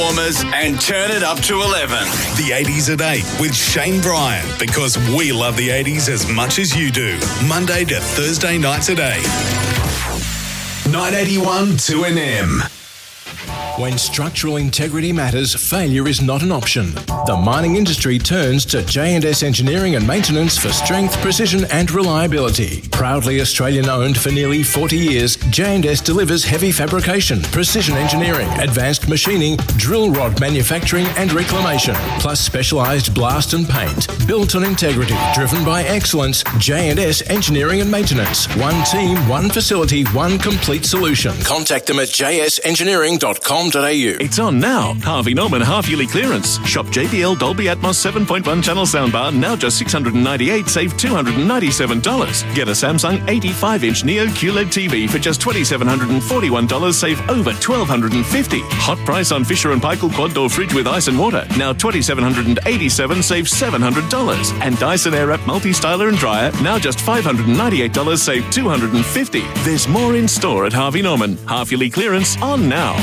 Warmers and turn it up to 11. The 80s at 8 with Shane Bryan, because we love the 80s as much as you do. Monday to Thursday nights at 8. 981 2NM. When structural integrity matters, failure is not an option. The mining industry turns to J&S Engineering and Maintenance for strength, precision and reliability. Proudly Australian-owned for nearly 40 years, J&S delivers heavy fabrication, precision engineering, advanced machining, drill rod manufacturing and reclamation, plus specialised blast and paint. Built on integrity, driven by excellence, J&S Engineering and Maintenance. One team, one facility, one complete solution. Contact them at jsengineering.com. It's on now. Harvey Norman half-yearly clearance. Shop JBL Dolby Atmos 7.1 channel soundbar, now just $698, save $297. Get a Samsung 85-inch Neo QLED TV for just $2,741, save over $1,250. Hot price on Fisher & Paykel quad door fridge with ice and water, now $2,787, save $700. And Dyson Airwrap multi-styler and dryer, now just $598, save $250. There's more in store at Harvey Norman. Half-yearly clearance on now.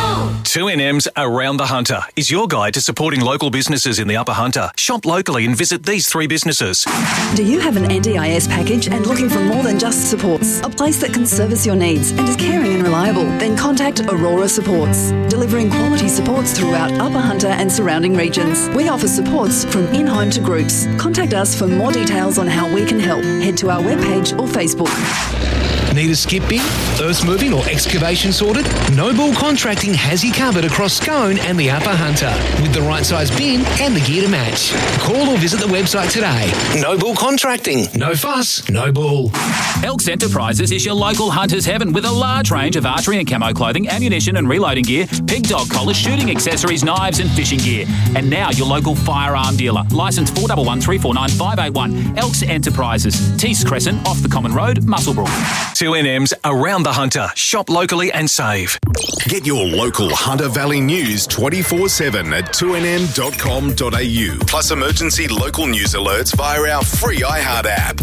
2NM's Around the Hunter is your guide to supporting local businesses in the Upper Hunter. Shop locally and visit these 3 businesses. Do you have an NDIS package and looking for more than just supports? A place that can service your needs and is caring and reliable? Then contact Aurora Supports, delivering quality supports throughout Upper Hunter and surrounding regions. We offer supports from in-home to groups. Contact us for more details on how we can help. Head to our webpage or Facebook. Need a skip bin, earth moving or excavation sorted? Noble Contracting has you covered across Scone and the Upper Hunter with the right size bin and the gear to match. Call or visit the website today. Noble Contracting. No fuss, no bull. Elks Enterprises is your local hunter's heaven with a large range of archery and camo clothing, ammunition and reloading gear, pig dog collars, shooting accessories, knives and fishing gear. And now your local firearm dealer. Licence 4113495581. Elks Enterprises. Tees Crescent, off the Common Road, Muswellbrook. 2NM's Around the Hunter. Shop locally and save. Get your local Hunter Valley news 24/7 at 2nm.com.au. Plus emergency local news alerts via our free iHeart app.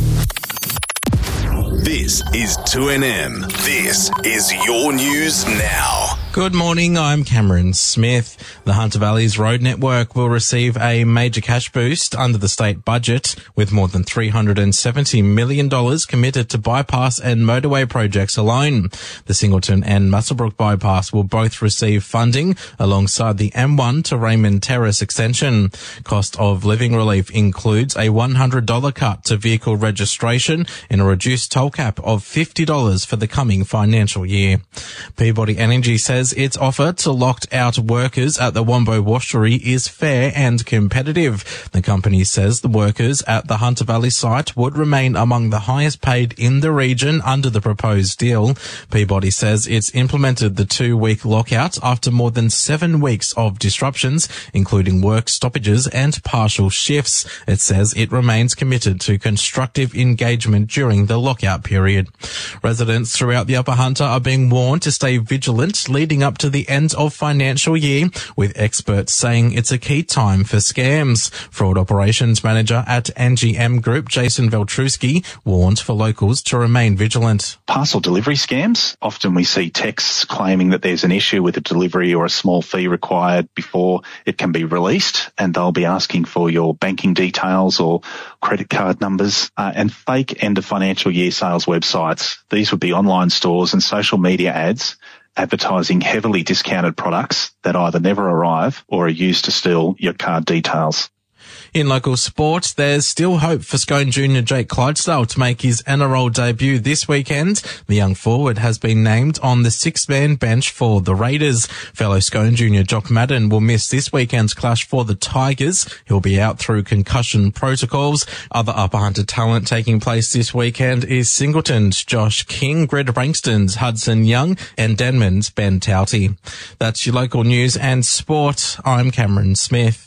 This is 2NM. This is your news now. Good morning, I'm Cameron Smith. The Hunter Valley's road network will receive a major cash boost under the state budget, with more than $370 million committed to bypass and motorway projects alone. The Singleton and Muswellbrook bypass will both receive funding alongside the M1 to Raymond Terrace extension. Cost of living relief includes a $100 cut to vehicle registration and a reduced toll cap of $50 for the coming financial year. Peabody Energy says its offer to locked-out workers at the Wombo Washery is fair and competitive. The company says the workers at the Hunter Valley site would remain among the highest paid in the region under the proposed deal. Peabody says it's implemented the 2-week lockout after more than 7 weeks of disruptions, including work stoppages and partial shifts. It says it remains committed to constructive engagement during the lockout period. Residents throughout the Upper Hunter are being warned to stay vigilant leading up to the end of financial year, with experts saying it's a key time for scams. Fraud Operations Manager at NGM Group, Jason Veltrusky, warned for locals to remain vigilant. Parcel delivery scams. Often we see texts claiming that there's an issue with a delivery or a small fee required before it can be released, and they'll be asking for your banking details or credit card numbers, and fake end of financial year sales websites. These would be online stores and social media ads advertising heavily discounted products that either never arrive or are used to steal your card details. In local sport, there's still hope for Scone junior Jake Clydesdale to make his NRL debut this weekend. The young forward has been named on the 6-man bench for the Raiders. Fellow Scone junior Jock Madden will miss this weekend's clash for the Tigers. He'll be out through concussion protocols. Other Upper Hunter talent taking place this weekend is Singleton's Josh King, Greta Brankston's Hudson Young, and Denman's Ben Tauti. That's your local news and sport. I'm Cameron Smith.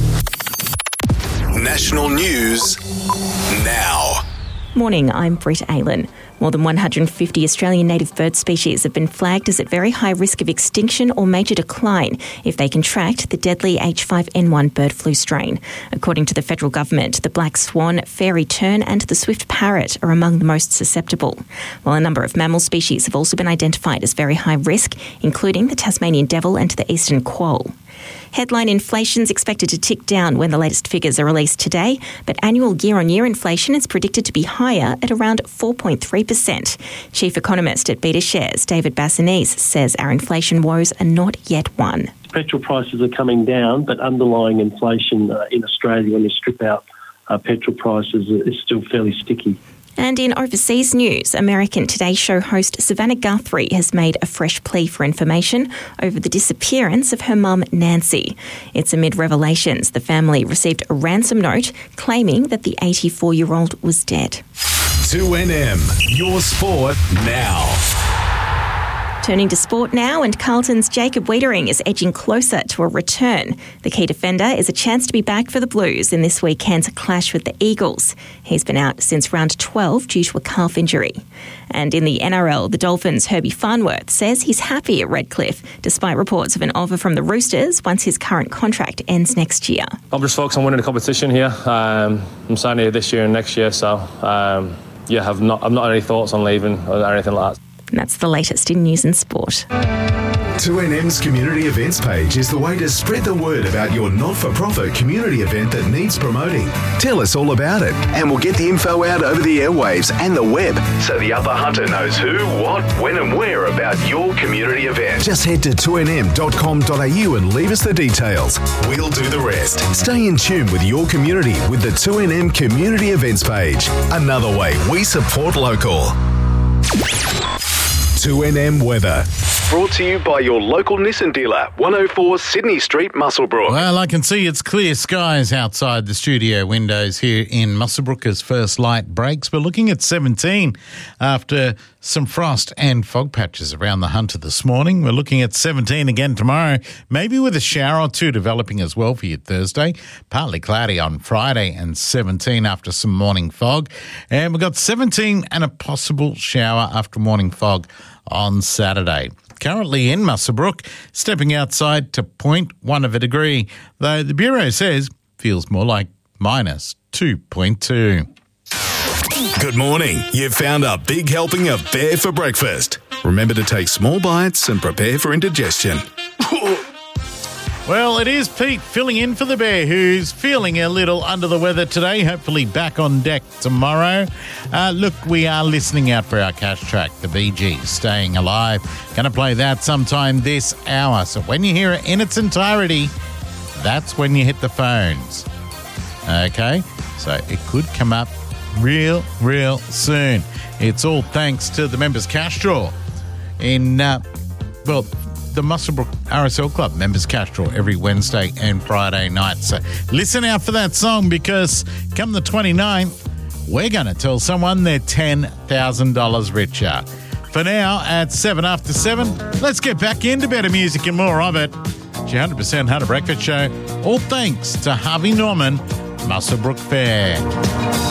National news now. Morning, I'm Britt Aylan. More than 150 Australian native bird species have been flagged as at very high risk of extinction or major decline if they contract the deadly H5N1 bird flu strain. According to the federal government, the black swan, fairy tern and the swift parrot are among the most susceptible, while a number of mammal species have also been identified as very high risk, including the Tasmanian devil and the eastern quoll. Headline inflation is expected to tick down when the latest figures are released today, but annual year-on-year inflation is predicted to be higher at around 4.3%. Chief economist at Beta Shares, David Bassanese, says our inflation woes are not yet won. Petrol prices are coming down, but underlying inflation in Australia, when you strip out petrol prices, is still fairly sticky. And in overseas news, American Today Show host Savannah Guthrie has made a fresh plea for information over the disappearance of her mum, Nancy. It's amid revelations the family received a ransom note claiming that the 84-year-old was dead. 2NM, your sport now. Turning to sport now, and Carlton's Jacob Wiedering is edging closer to a return. The key defender is a chance to be back for the Blues in this weekend's clash with the Eagles. He's been out since round 12 due to a calf injury. And in the NRL, the Dolphins' Herbie Farnworth says he's happy at Redcliffe, despite reports of an offer from the Roosters once his current contract ends next year. I'm just focused on winning the competition here. I'm signing here this year and next year, so I've not any thoughts on leaving or anything like that. And that's the latest in news and sport. 2NM's community events page is the way to spread the word about your not-for-profit community event that needs promoting. Tell us all about it, and we'll get the info out over the airwaves and the web, so the Upper Hunter knows who, what, when and where about your community event. Just head to 2nm.com.au and leave us the details. We'll do the rest. Stay in tune with your community with the 2NM community events page. Another way we support local. 2NM weather. Brought to you by your local Nissan dealer, 104 Sydney Street, Muswellbrook. Well, I can see it's clear skies outside the studio windows here in Muswellbrook as first light breaks. We're looking at 17 after some frost and fog patches around the Hunter this morning. We're looking at 17 again tomorrow, maybe with a shower or two developing as well for you Thursday. Partly cloudy on Friday and 17 after some morning fog. And we've got 17 and a possible shower after morning fog on Saturday. Currently in Muswellbrook, stepping outside to 0.1 of a degree, though the Bureau says feels more like minus 2.2. Good morning. You've found a big helping of Bear for breakfast. Remember to take small bites and prepare for indigestion. Well, it is Pete filling in for the Bear, who's feeling a little under the weather today, hopefully back on deck tomorrow. Look, we are listening out for our cash track, the Bee Gees, Staying Alive. Going to play that sometime this hour. So when you hear it in its entirety, that's when you hit the phones. Okay? So it could come up real soon. It's all thanks to the members' cash draw in, the Muswellbrook RSL Club members cash draw every Wednesday and Friday night. So listen out for that song, because come the 29th, we're going to tell someone they're $10,000 richer. For now, at 7 after 7, let's get back into better music and more of it. It's your 100% Hunter Breakfast Show, all thanks to Harvey Norman Muswellbrook Fair.